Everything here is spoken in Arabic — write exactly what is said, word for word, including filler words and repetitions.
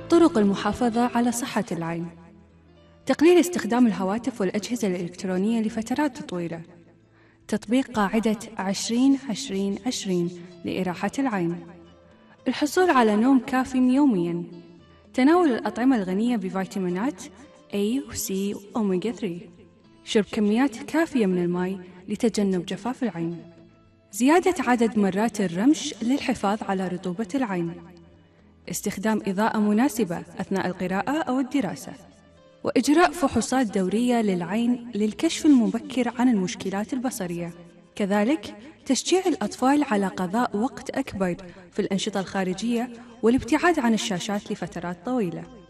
طرق المحافظة على صحة العين: تقليل استخدام الهواتف والأجهزة الإلكترونية لفترات طويلة، تطبيق قاعدة عشرين عشرين عشرين لإراحة العين، الحصول على نوم كافٍ يومياً، تناول الأطعمة الغنية بفيتامينات A و C وأوميغا ثلاثة، شرب كميات كافية من الماء لتجنب جفاف العين، زيادة عدد مرات الرمش للحفاظ على رطوبة العين، استخدام إضاءة مناسبة أثناء القراءة أو الدراسة، وإجراء فحوصات دورية للعين للكشف المبكر عن المشكلات البصرية. كذلك تشجيع الأطفال على قضاء وقت أكبر في الأنشطة الخارجية والابتعاد عن الشاشات لفترات طويلة.